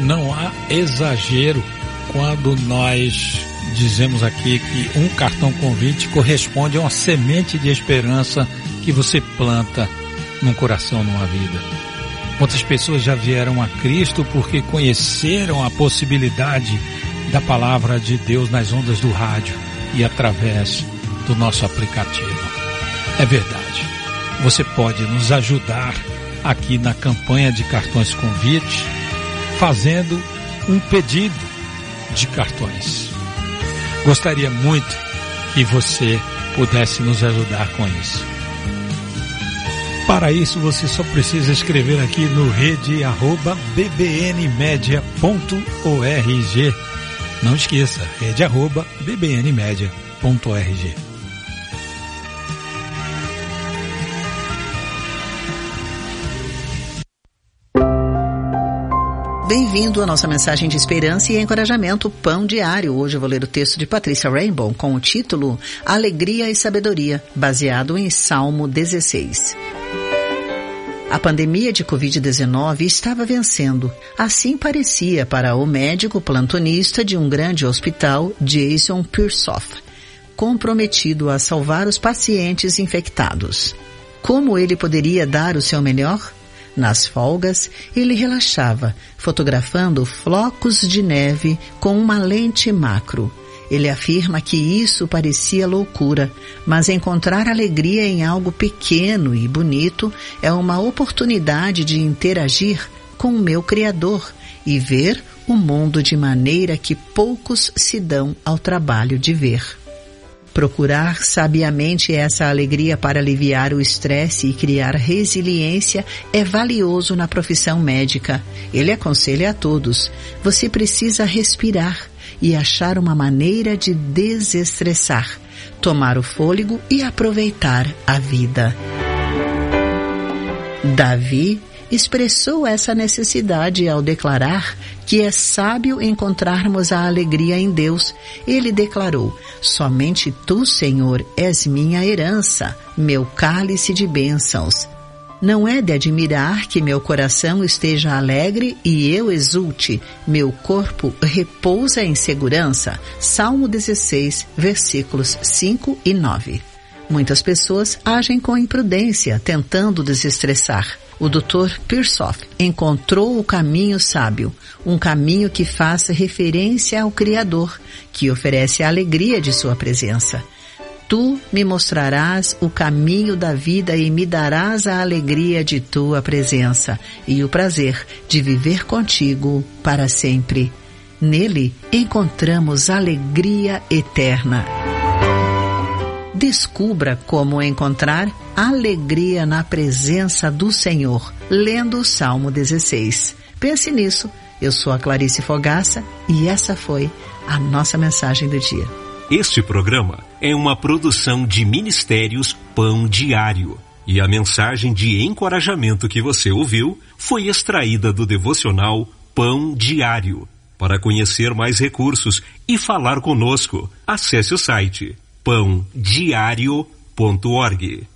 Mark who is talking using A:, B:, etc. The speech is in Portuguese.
A: Não há exagero quando nós dizemos aqui que um cartão convite corresponde a uma semente de esperança que você planta num coração, numa vida. Quantas pessoas já vieram a Cristo porque conheceram a possibilidade da palavra de Deus nas ondas do rádio e através do nosso aplicativo. É verdade. Você pode nos ajudar aqui na campanha de cartões convite, fazendo um pedido de cartões. Gostaria muito que você pudesse nos ajudar com isso. Para isso, você só precisa escrever aqui no rede@bbnmedia.org. Não esqueça, rede@bbnmedia.org.
B: Bem-vindo à nossa mensagem de esperança e encorajamento Pão Diário. Hoje eu vou ler o texto de Patrícia Rainbow com o título Alegria e Sabedoria, baseado em Salmo 16. A pandemia de Covid-19 estava vencendo. Assim parecia para o médico plantonista de um grande hospital, Jason Pearsoff, comprometido a salvar os pacientes infectados. Como ele poderia dar o seu melhor? Nas folgas, ele relaxava, fotografando flocos de neve com uma lente macro. Ele afirma que isso parecia loucura, mas encontrar alegria em algo pequeno e bonito é uma oportunidade de interagir com o meu Criador e ver o mundo de maneira que poucos se dão ao trabalho de ver. Procurar sabiamente essa alegria para aliviar o estresse e criar resiliência é valioso na profissão médica. Ele aconselha a todos: você precisa respirar e achar uma maneira de desestressar, tomar o fôlego e aproveitar a vida. Davi expressou essa necessidade ao declarar que é sábio encontrarmos a alegria em Deus. Ele declarou: somente tu, Senhor, és minha herança, meu cálice de bênçãos. Não é de admirar que meu coração esteja alegre e eu exulte, meu corpo repousa em segurança. Salmo 16, versículos 5 e 9. Muitas pessoas agem com imprudência, tentando desestressar. O Dr. Pearsoff encontrou o caminho sábio, um caminho que faz referência ao Criador, que oferece a alegria de sua presença. Tu me mostrarás o caminho da vida e me darás a alegria de tua presença e o prazer de viver contigo para sempre. Nele encontramos alegria eterna. Descubra como encontrar alegria na presença do Senhor, lendo o Salmo 16. Pense nisso. Eu sou a Clarice Fogaça e essa foi a nossa mensagem do dia.
C: Este programa é uma produção de Ministérios Pão Diário. E a mensagem de encorajamento que você ouviu foi extraída do devocional Pão Diário. Para conhecer mais recursos e falar conosco, acesse o site pãodiario.org.